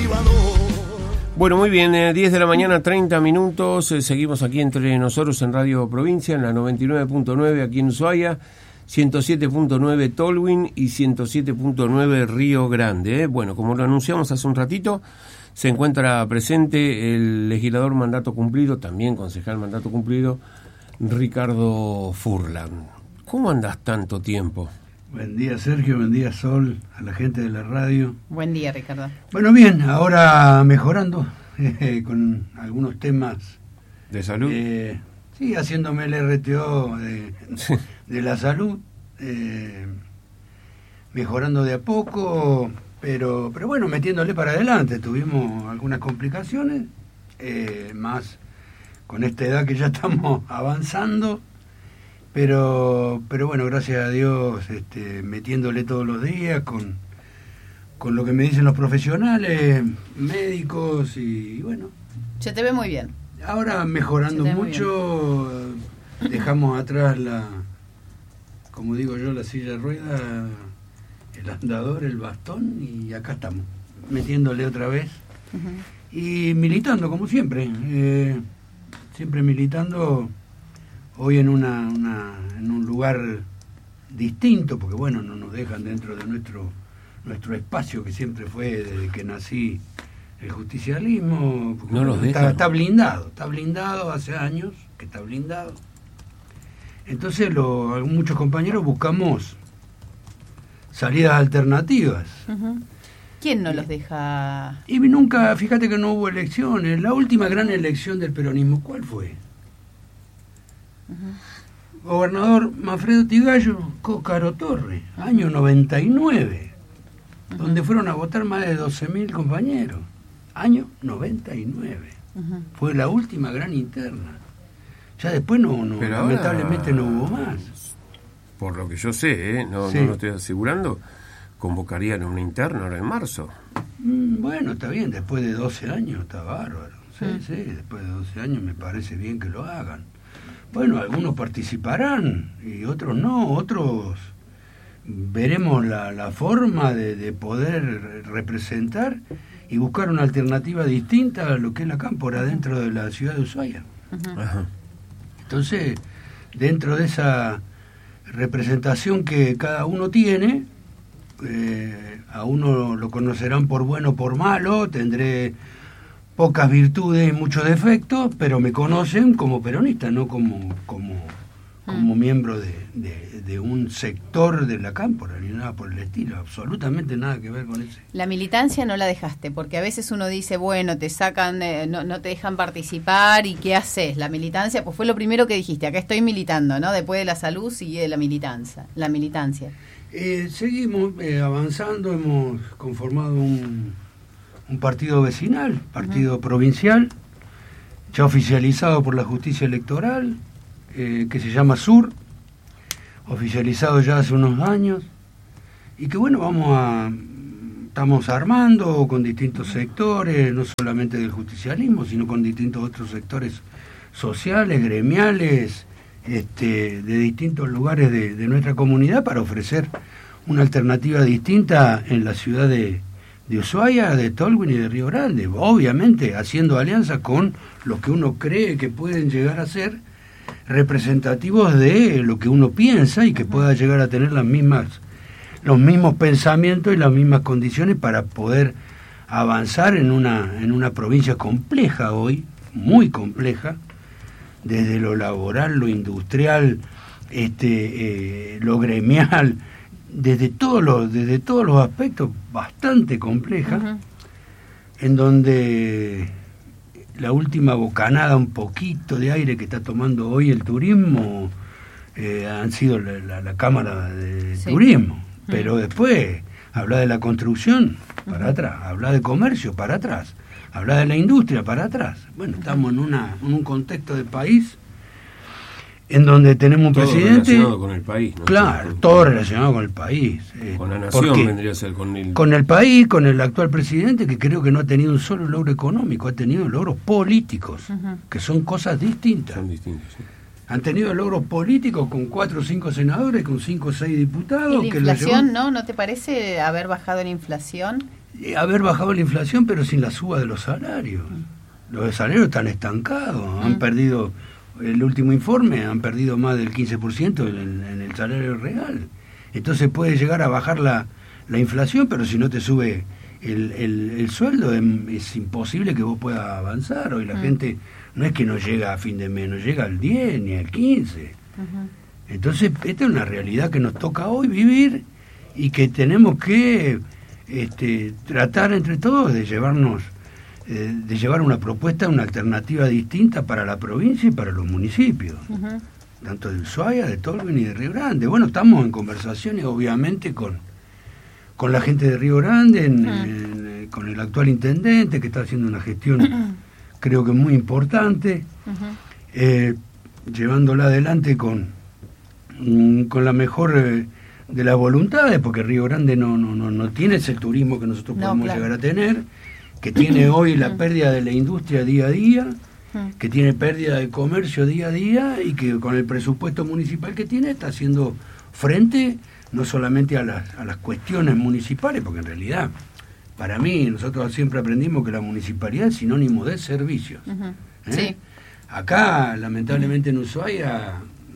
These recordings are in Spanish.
Bueno, muy bien, 10 de la mañana, 30 minutos, seguimos aquí entre nosotros en Radio Provincia, en la 99.9 aquí en Ushuaia, 107.9 Tolwyn y 107.9 Río Grande. Bueno, como lo anunciamos hace un ratito, se encuentra presente el legislador mandato cumplido, también concejal mandato cumplido, Ricardo Furlan. ¿Cómo andás tanto tiempo? Buen día, Sergio, buen día, Sol, a la gente de la radio. Buen día, Ricardo. Bueno, bien, ahora mejorando con algunos temas. ¿De salud? Sí, haciéndome el RTO de la salud, mejorando de a poco, pero bueno, metiéndole para adelante. Tuvimos algunas complicaciones, más con esta edad que ya estamos avanzando. Pero bueno, gracias a Dios, metiéndole todos los días con lo que me dicen los profesionales, médicos y bueno. Se te ve muy bien. Ahora mejorando mucho, dejamos atrás como digo yo, la silla de ruedas, el andador, el bastón y acá estamos, metiéndole otra vez. Uh-huh. Y militando como siempre, siempre militando. Hoy en un lugar distinto, porque bueno, no nos dejan dentro de nuestro espacio que siempre fue desde que nací el justicialismo. No nos dejan. Está blindado hace años que está blindado. Entonces muchos compañeros buscamos salidas alternativas. Uh-huh. ¿Quién no los deja? Y nunca, fíjate que no hubo elecciones. La última gran elección del peronismo, ¿cuál fue? Uh-huh. Gobernador Manfredo Tigallo, Cócaro Torre, año 99, uh-huh. donde fueron a votar más de 12.000 compañeros, año 99, uh-huh. fue la última gran interna. Ya después lamentablemente no hubo más. Por lo que yo sé, no lo estoy asegurando, convocarían una interna ahora en marzo. Bueno, está bien, después de 12 años está bárbaro, sí, después de 12 años me parece bien que lo hagan. Bueno, algunos participarán y otros no, otros veremos la forma de poder representar y buscar una alternativa distinta a lo que es la cámpora dentro de la ciudad de Ushuaia. Uh-huh. Ajá. Entonces, dentro de esa representación que cada uno tiene, a uno lo conocerán por bueno o por malo, tendré pocas virtudes y muchos defectos, pero me conocen como peronista, no como miembro de un sector de la cámpora, ni nada por el estilo, absolutamente nada que ver con eso. La militancia no la dejaste, porque a veces uno dice, bueno, te sacan, no te dejan participar, ¿y qué haces? La militancia, pues fue lo primero que dijiste, acá estoy militando, ¿no? Después de la salud sigue la militancia. Seguimos avanzando, hemos conformado un partido vecinal, partido provincial, ya oficializado por la justicia electoral, que se llama SUR, oficializado ya hace unos años, y que bueno, estamos armando con distintos sectores, no solamente del justicialismo, sino con distintos otros sectores sociales, gremiales, de distintos lugares de nuestra comunidad para ofrecer una alternativa distinta en la ciudad de Ushuaia, de Tolwyn y de Río Grande, obviamente haciendo alianza con los que uno cree que pueden llegar a ser representativos de lo que uno piensa y que pueda llegar a tener los mismos pensamientos y las mismas condiciones para poder avanzar en una provincia compleja hoy, muy compleja, desde lo laboral, lo industrial, lo gremial, desde todos los aspectos, bastante compleja, uh-huh. en donde la última bocanada, un poquito de aire que está tomando hoy el turismo, han sido la Cámara de Turismo, pero después habla de la construcción, para atrás, habla de comercio, para atrás, habla de la industria, para atrás. Bueno, estamos en un contexto de país en donde tenemos un todo presidente relacionado con el país, ¿no? Claro, todo relacionado con el país, con la nación vendría a ser con el país, con el actual presidente, que creo que no ha tenido un solo logro económico, ha tenido logros políticos, uh-huh. que son cosas distintas. Son distintos, sí. Han tenido logros políticos con 4 o 5 senadores, con 5 o 6 diputados. ¿Y la inflación, no te parece haber bajado la inflación? haber bajado la inflación, pero sin la suba de los salarios. Los salarios están estancados, han perdido, el último informe, han perdido más del 15% en el salario real. Entonces puede llegar a bajar la inflación, pero si no te sube el sueldo, es imposible que vos puedas avanzar. Hoy la gente no es que no llega a fin de mes, no llega al 10 ni al 15. Entonces, esta es una realidad que nos toca hoy vivir y que tenemos que tratar entre todos de llevar una propuesta, una alternativa distinta para la provincia y para los municipios, tanto de Ushuaia, de Tolwyn y de Río Grande. Bueno, estamos en conversaciones, obviamente, con la gente de Río Grande, con el actual intendente, que está haciendo una gestión, creo que muy importante, llevándola adelante con la mejor de las voluntades, porque Río Grande no tiene ese turismo que nosotros podemos llegar a tener, que tiene hoy la pérdida de la industria día a día, que tiene pérdida de comercio día a día, y que con el presupuesto municipal que tiene está haciendo frente no solamente a las cuestiones municipales, porque en realidad, para mí, nosotros siempre aprendimos que la municipalidad es sinónimo de servicios. Sí. Acá, lamentablemente en Ushuaia,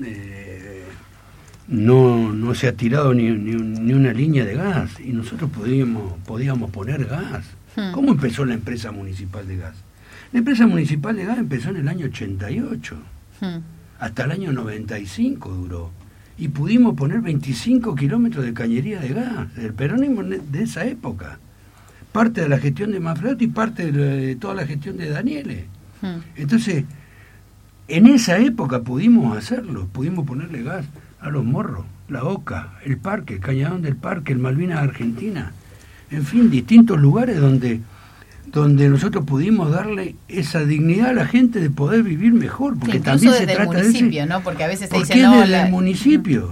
no se ha tirado ni una línea de gas, y nosotros podíamos poner gas. ¿Cómo empezó la empresa municipal de gas? La empresa municipal de gas empezó en el año 88, hasta el año 95 duró, y pudimos poner 25 kilómetros de cañería de gas, el peronismo de esa época, parte de la gestión de Manfredotti y parte de toda la gestión de Daniele. Entonces, en esa época pudimos hacerlo, pudimos ponerle gas a Los Morros, La Oca, el Parque, el Cañadón del Parque, el Malvinas Argentina, en fin, distintos lugares donde nosotros pudimos darle esa dignidad a la gente de poder vivir mejor, porque también se trata de municipio, ¿no? Porque a veces se dice dice no, desde el municipio.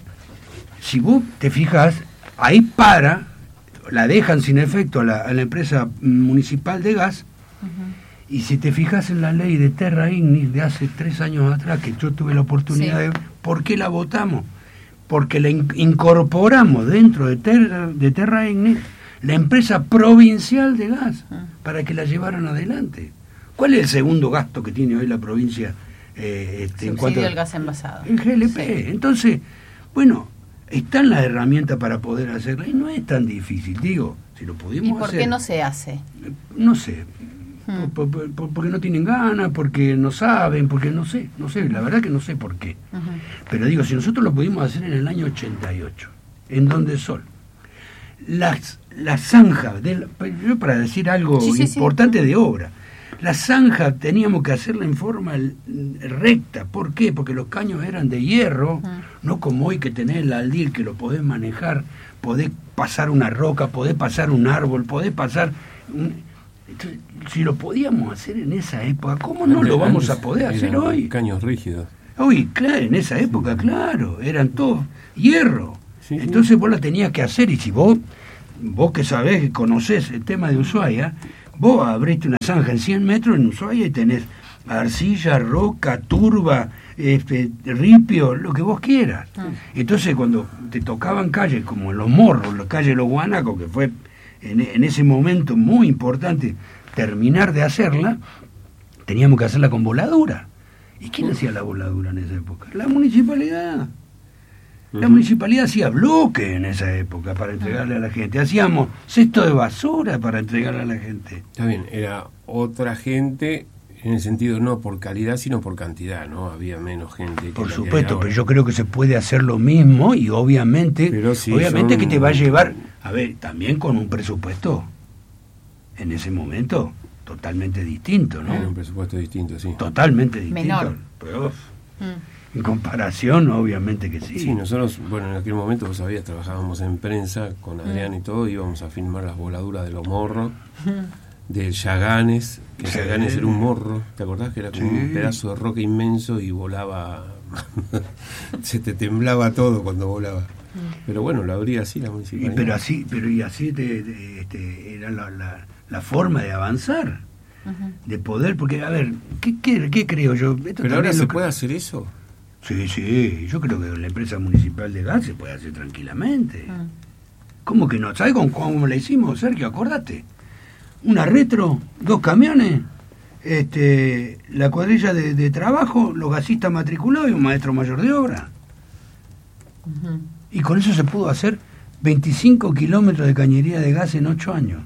Si vos te fijas, ahí la dejan sin efecto a la empresa municipal de gas. Y si te fijas en la ley de Terra Ignis de hace 3 años atrás, que yo tuve la oportunidad de... ¿Por qué la votamos? Porque la incorporamos dentro de Terra Ignis la empresa provincial de gas, para que la llevaran adelante. ¿Cuál es el segundo gasto que tiene hoy la provincia en cuanto al gas envasado? El GLP. Sí. Entonces, bueno, están las herramientas para poder hacerla, y no es tan difícil, digo, si lo pudimos hacer. ¿Y por qué no se hace? No sé. Porque no tienen ganas, porque no saben, porque no sé, la verdad que no sé por qué. Pero digo, si nosotros lo pudimos hacer en el año 88, en donde son la zanja, yo para decir algo importante de obra, la zanja teníamos que hacerla en forma recta. ¿Por qué? Porque los caños eran de hierro, no como hoy que tenés el aldil que lo podés manejar, podés pasar una roca, podés pasar un árbol, podés pasar... Entonces, si lo podíamos hacer en esa época, ¿cómo no lo vamos a poder hacer hoy? Caños rígidos. Hoy, claro, en esa época, claro, eran todos hierro. Entonces vos la tenías que hacer, y si vos que sabés, que conocés el tema de Ushuaia, vos abriste una zanja en 100 metros en Ushuaia y tenés arcilla, roca, turba, ripio, lo que vos quieras. Entonces cuando te tocaban calles como en Los Morros, la calle de Los Guanacos, que fue en ese momento muy importante terminar de hacerla, teníamos que hacerla con voladura. ¿Y quién hacía la voladura en esa época? La municipalidad. La municipalidad hacía bloque en esa época para entregarle a la gente. Hacíamos cesto de basura para entregarle a la gente. Está bien, era otra gente en el sentido no por calidad, sino por cantidad, ¿no? Había menos gente. Por supuesto, pero yo creo que se puede hacer lo mismo, y obviamente que te va a llevar, a ver, también con un presupuesto en ese momento totalmente distinto, ¿no? Era un presupuesto distinto, sí. Totalmente distinto. Menor. Pero, en comparación, obviamente que sí. Sí, nosotros, bueno, en aquel momento, vos sabías, trabajábamos en prensa con Adrián y todo, íbamos a filmar las voladuras de Los Morros, del Yaganes, que Yaganes era un morro, ¿te acordás? Que era como un pedazo de roca inmenso y volaba, se te temblaba todo cuando volaba. Pero bueno, lo abría así la municipalidad. Pero así era la forma de avanzar, de poder, porque, a ver, ¿qué creo yo? ¿Pero ahora se puede hacer eso? Sí, yo creo que la empresa municipal de gas se puede hacer tranquilamente. ¿Cómo que no? ¿Sabes cómo la hicimos, Sergio? Acordate. Una retro, 2 camiones, la cuadrilla de trabajo, los gasistas matriculados y un maestro mayor de obra. Ujú. Y con eso se pudo hacer 25 kilómetros de cañería de gas en 8 años.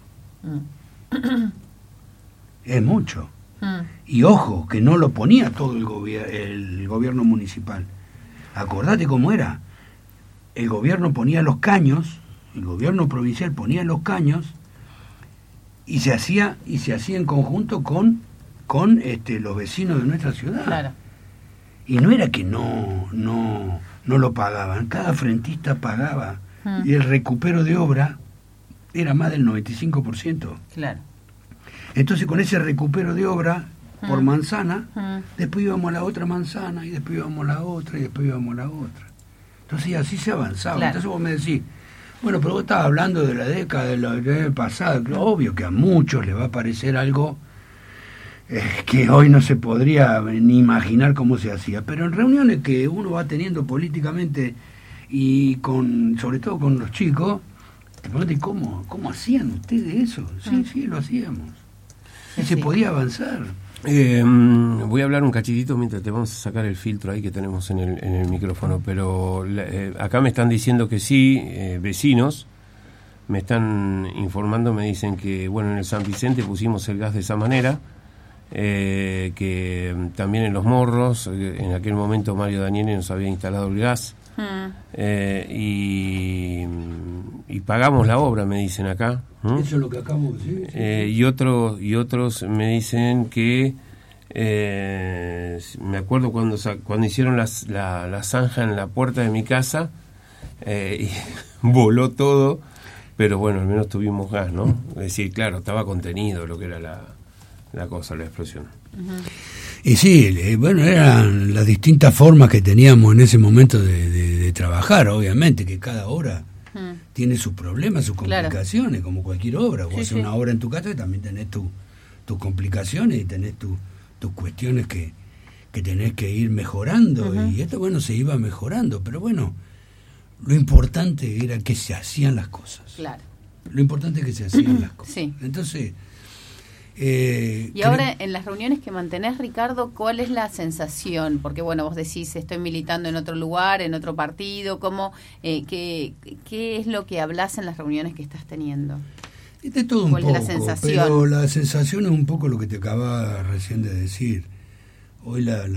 Es mucho. Y ojo, que no lo ponía todo el gobierno municipal. Acordate cómo era. El gobierno ponía los caños, el gobierno provincial ponía los caños y se hacía en conjunto con los vecinos de nuestra ciudad. Claro. Y no era que no lo pagaban, cada frentista pagaba. Y el recupero de obra era más del 95%. Claro. Entonces con ese recupero de obra por manzana, después íbamos a la otra manzana, y después íbamos a la otra, y después íbamos a la otra. Entonces y así se avanzaba. Claro. Entonces vos me decís, bueno, pero vos estabas hablando de la década del pasado. Obvio que a muchos les va a parecer algo que hoy no se podría ni imaginar cómo se hacía. Pero en reuniones que uno va teniendo políticamente y sobre todo con los chicos, te preguntas, ¿cómo hacían ustedes eso? Sí, lo hacíamos. Y se podía avanzar. Voy a hablar un cachitito mientras te vamos a sacar el filtro ahí que tenemos en el micrófono, pero acá me están diciendo que sí, vecinos me están informando, me dicen que bueno, en el San Vicente pusimos el gas de esa manera, que también en Los Morros, en aquel momento Mario Daniele nos había instalado el gas, y pagamos la obra, me dicen acá. Eso es lo que acabo de decir. Sí. Y otros me dicen que me acuerdo cuando hicieron la zanja en la puerta de mi casa, y voló todo, pero bueno, al menos tuvimos gas, ¿no? Es decir, claro, estaba contenido lo que era la cosa, la explosión. Y sí, bueno, eran las distintas formas que teníamos en ese momento de trabajar, obviamente, que cada obra tiene sus problemas, sus complicaciones, claro, como cualquier obra. Vos haces una obra en tu casa y también tenés tus complicaciones y tenés tus cuestiones que tenés que ir mejorando. Y esto, bueno, se iba mejorando, pero bueno, lo importante era que se hacían las cosas. Claro. Lo importante es que se hacían las cosas. Sí. Entonces... y ahora en las reuniones que mantenés, Ricardo, ¿cuál es la sensación? Porque bueno, vos decís, estoy militando en otro lugar, en otro partido, ¿cómo, qué es lo que hablás en las reuniones que estás teniendo? De todo un poco, la sensación? Pero la sensación es un poco lo que te acababa recién de decir. Hoy la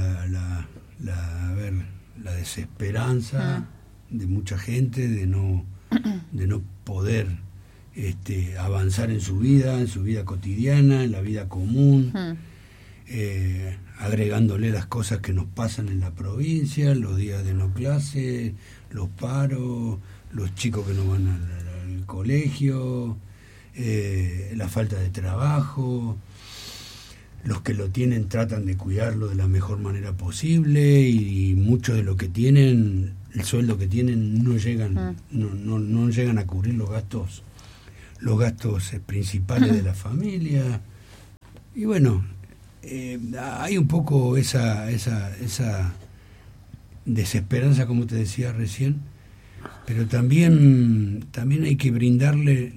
desesperanza de mucha gente de no poder avanzar en su vida cotidiana, en la vida común, agregándole las cosas que nos pasan en la provincia, los días de no clase, los paros, los chicos que no van al colegio, la falta de trabajo. Los que lo tienen tratan de cuidarlo de la mejor manera posible y muchos de lo que tienen, el sueldo que tienen, no llegan a cubrir los gastos principales de la familia. Y bueno, hay un poco esa desesperanza, como te decía recién, pero también hay que brindarle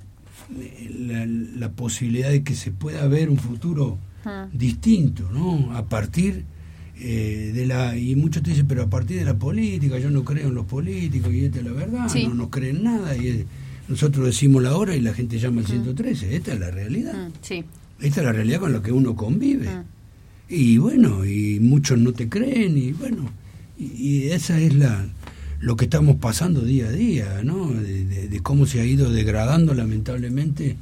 la posibilidad de que se pueda ver un futuro distinto, ¿no? A partir y muchos te dicen, pero a partir de la política, yo no creo en los políticos, y esta es la verdad, no creen nada, y nosotros decimos la hora y la gente llama al 113. Esta es la realidad. Sí. Esta es la realidad con la que uno convive. Y bueno, y muchos no te creen, y bueno, y esa es lo que estamos pasando día a día, ¿no? De cómo se ha ido degradando lamentablemente,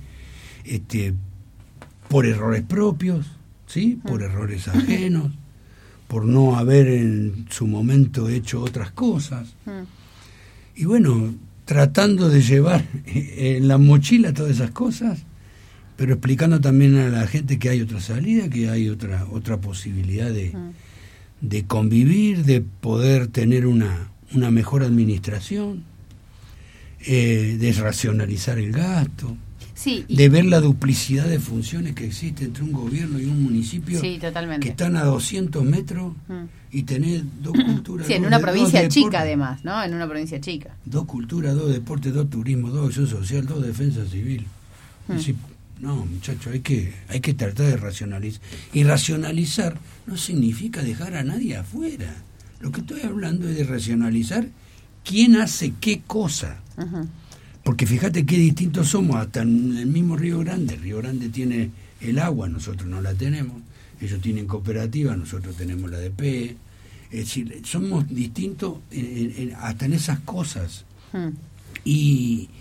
por errores propios, ¿sí? Por errores ajenos, por no haber en su momento hecho otras cosas. Y bueno, tratando de llevar en la mochila todas esas cosas, pero explicando también a la gente que hay otra salida, que hay otra posibilidad de convivir, de poder tener una mejor administración, de racionalizar el gasto. de ver la duplicidad de funciones que existe entre un gobierno y un municipio, totalmente, que están a 200 metros y tener dos culturas. Sí, en una provincia chica además, ¿no? En una provincia chica. 2 culturas, 2 deportes, 2 turismo, 2 acción social, 2 defensa civil. Decir, no, muchachos, hay que tratar de racionalizar. Y racionalizar no significa dejar a nadie afuera. Lo que estoy hablando es de racionalizar quién hace qué cosa. Porque fíjate qué distintos somos, hasta en el mismo Río Grande. Río Grande tiene el agua, nosotros no la tenemos. Ellos tienen cooperativa, nosotros tenemos la DP. Es decir, somos distintos hasta en esas cosas. Y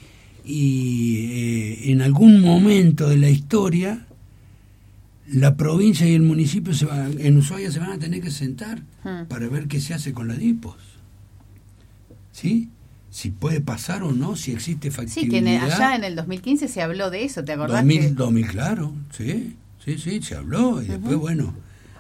en algún momento de la historia, la provincia y el municipio en Ushuaia se van a tener que sentar para ver qué se hace con las DIPOS. ¿Sí? Si puede pasar o no, si existe factibilidad. Sí, que allá en el 2015 se habló de eso, ¿te acordás? 2000, claro, sí, se habló. Y después, bueno,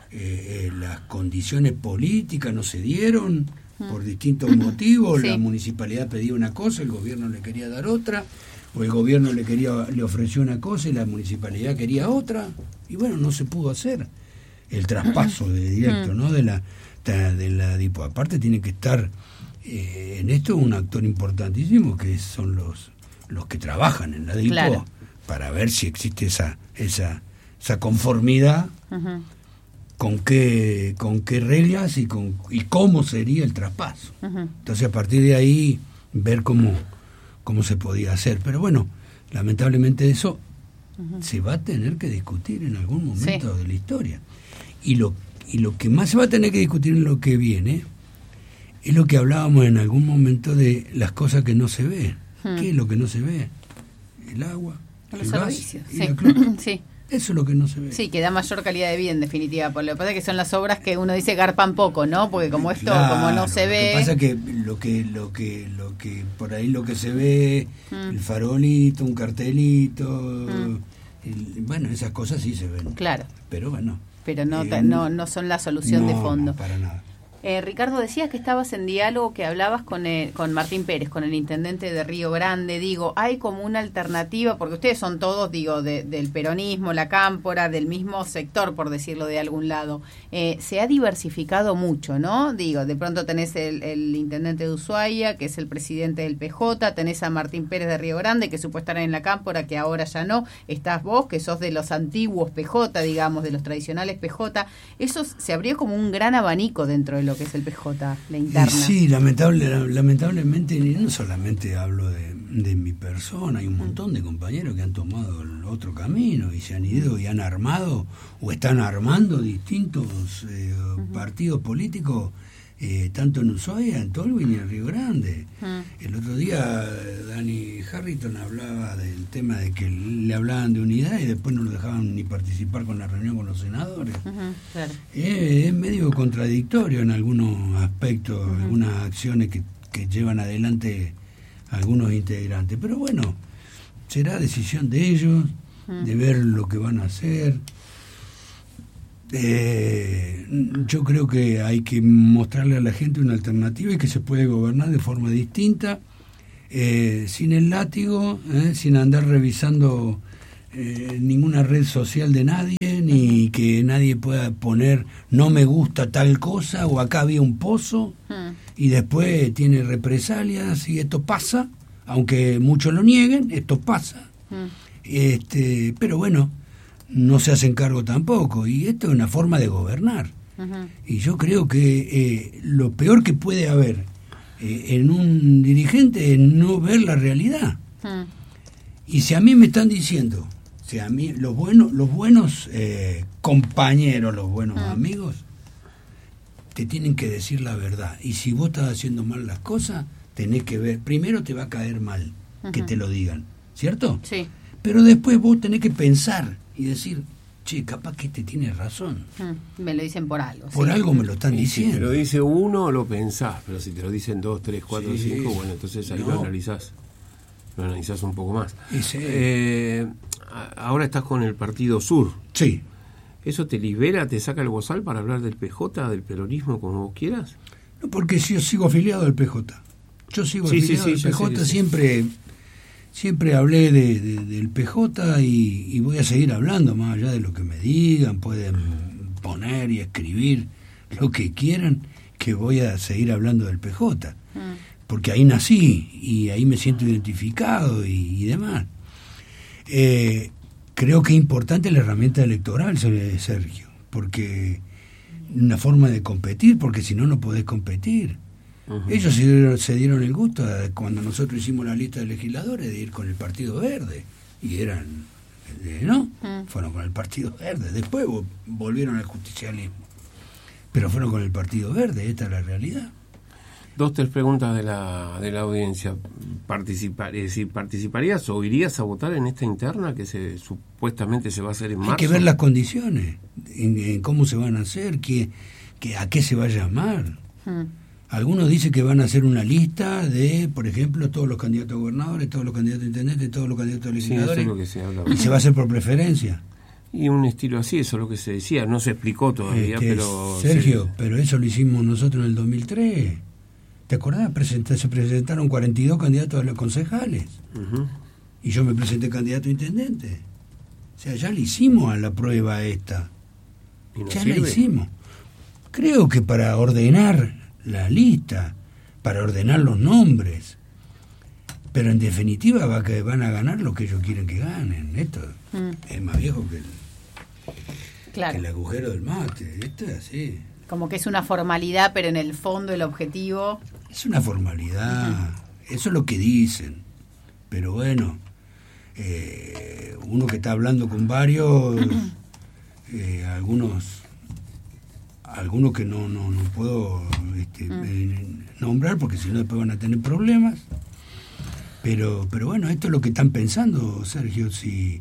las condiciones políticas no se dieron por distintos motivos. La municipalidad pedía una cosa, el gobierno le quería dar otra, o el gobierno le ofreció una cosa y la municipalidad quería otra, y bueno, no se pudo hacer el traspaso de directo, ¿no? de la DIPO. Aparte tiene que estar en esto un actor importantísimo, que son los que trabajan en la DIPO, para ver si existe esa conformidad con qué reglas y cómo sería el traspaso. Entonces, a partir de ahí, ver cómo se podía hacer. Pero bueno, lamentablemente eso se va a tener que discutir en algún momento de la historia. Y lo que más se va a tener que discutir en lo que viene es lo que hablábamos en algún momento de las cosas que no se ven. ¿Qué es lo que no se ve? El agua, el gas y la cloaca. Eso es lo que no se ve. Sí, que da mayor calidad de vida, en definitiva. Por lo que pasa es que son las obras que uno dice garpan poco, ¿no? Porque como esto, como no se ve. Lo que pasa es que lo que por ahí lo que se ve, el farolito, un cartelito, bueno, esas cosas sí se ven. Claro. Pero bueno. Pero no son la solución de fondo. No, para nada. Ricardo, decías que estabas en diálogo, que hablabas con Martín Pérez, con el intendente de Río Grande. Digo, hay como una alternativa, porque ustedes son todos, digo, del peronismo, la cámpora, del mismo sector, por decirlo de algún lado. Se ha diversificado mucho, ¿no? Digo, de pronto tenés el intendente de Ushuaia, que es el presidente del PJ, tenés a Martín Pérez de Río Grande, que supuestamente era en la cámpora, que ahora ya no. Estás vos, que sos de los antiguos PJ, digamos, de los tradicionales PJ. Eso se abrió como un gran abanico dentro de lo que es el PJ, la interna. Sí, lamentablemente, no solamente hablo de mi persona, hay un montón de compañeros que han tomado el otro camino y se han ido y han armado o están armando distintos partidos políticos, tanto en Ushuaia, en Tolwyn y en Río Grande. El otro día Dani Harrington hablaba del tema de que le hablaban de unidad y después no lo dejaban ni participar con la reunión con los senadores. Claro. Es medio contradictorio en algunos aspectos, algunas acciones que llevan adelante algunos integrantes. Pero bueno, será decisión de ellos, de ver lo que van a hacer. Yo creo que hay que mostrarle a la gente una alternativa y que se puede gobernar de forma distinta, sin el látigo, sin andar revisando ninguna red social de nadie, ni que nadie pueda poner no me gusta tal cosa o acá había un pozo y después tiene represalias, y esto pasa, aunque muchos lo nieguen, esto pasa. Pero bueno, no se hacen cargo tampoco, y esto es una forma de gobernar. Y yo creo que lo peor que puede haber en un dirigente es no ver la realidad. Y si a mí me están diciendo, si a mí los buenos compañeros, los buenos amigos, te tienen que decir la verdad, y si vos estás haciendo mal las cosas, tenés que ver, primero te va a caer mal que te lo digan, ¿cierto? Sí. Pero después vos tenés que pensar y decir, che, capaz que este tiene razón. Me lo dicen por algo. Por algo me lo están diciendo. Si te lo dice uno, lo pensás, pero si te lo dicen 2, 3, 4, 5, bueno, entonces ahí lo analizás un poco más. Ahora estás con el Partido Sur. Sí. ¿Eso te libera, te saca el bozal para hablar del PJ, del peronismo, como vos quieras? No, porque yo sigo afiliado al PJ. Yo sigo afiliado al PJ, siempre hablé del PJ y voy a seguir hablando, más allá de lo que me digan, pueden poner y escribir lo que quieran, que voy a seguir hablando del PJ, porque ahí nací y ahí me siento identificado y demás. Creo que es importante la herramienta electoral, Sergio, porque una forma de competir, porque si no, no podés competir. Ellos se dieron el gusto cuando nosotros hicimos la lista de legisladores de ir con el Partido Verde, y eran, ¿no? Fueron con el Partido Verde, después volvieron al justicialismo, pero fueron con el Partido Verde, esta es la realidad. 2-3 preguntas de la audiencia. ¿Participarías o irías a votar en esta interna que supuestamente se va a hacer en marzo? Hay que ver las condiciones, en cómo se van a hacer, a qué se va a llamar. Algunos dicen que van a hacer una lista de, por ejemplo, todos los candidatos a gobernadores, todos los candidatos a intendentes, todos los candidatos a legisladores, sí, eso es lo que se habla. Y se va a hacer por preferencia. Y un estilo así, eso es lo que se decía, no se explicó todavía, pero... Sergio, pero eso lo hicimos nosotros en el 2003. ¿Te acordás? Se presentaron 42 candidatos a los concejales. Y yo me presenté candidato a intendente. O sea, ya le hicimos a la prueba esta. Ya la hicimos. Creo que para ordenar la lista, para ordenar los nombres, pero en definitiva van a ganar lo que ellos quieren que ganen. Esto es más viejo que el agujero del mate. Esto es así. Como que es una formalidad, pero en el fondo el objetivo... Es una formalidad, eso es lo que dicen. Pero bueno, uno que está hablando con varios, algunos que no puedo nombrar, porque si no después van a tener problemas. Pero bueno, esto es lo que están pensando, Sergio, si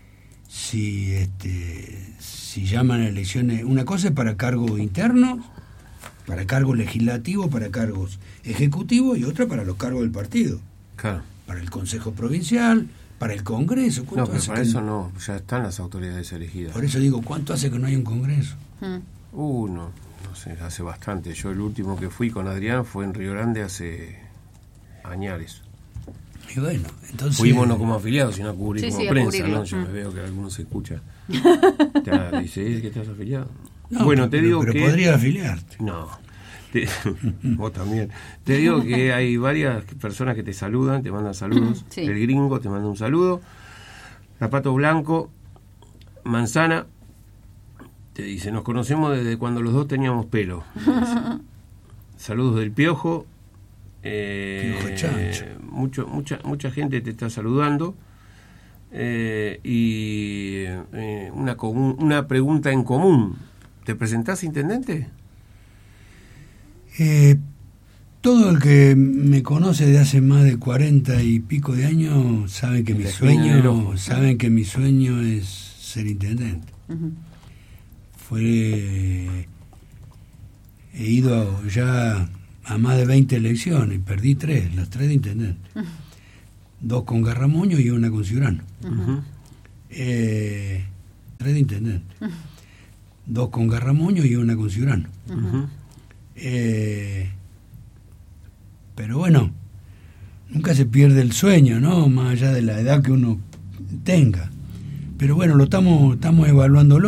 llaman a elecciones. Una cosa es para cargos internos, para cargos legislativos, para cargos ejecutivos, y otra para los cargos del partido. Claro. Para el Consejo Provincial, para el Congreso. No, pero para eso no, ya están las autoridades elegidas. Por eso digo, ¿cuánto hace que no hay un Congreso? No sé, hace bastante. Yo el último que fui con Adrián fue en Río Grande hace añares. Y bueno, entonces... Fuimos no como afiliados, sino a cubrir como prensa, ¿no? Yo me veo que algunos se escucha. Dice, ¿es que estás afiliado? No, bueno, te digo pero que... podría afiliarte. No. Vos también. Te digo que hay varias personas que te saludan, te mandan saludos. Sí. El Gringo te manda un saludo. Zapato Blanco, Manzana, te dice, nos conocemos desde cuando los dos teníamos pelo. Saludos del Piojo. Mucha gente te está saludando. Y una pregunta en común. ¿Te presentás, intendente? Todo el que me conoce de hace más de 40 y pico de años sabe que mi sueño es ser intendente. He ido ya a más de 20 elecciones, perdí 3, las 3 de intendente. 2 con Garramuño y una con Ciurano. 3 de intendente. 2 con Garramuño y una con Ciurano. Pero bueno, nunca se pierde el sueño, ¿no? Más allá de la edad que uno tenga. Pero bueno, lo estamos evaluándolo.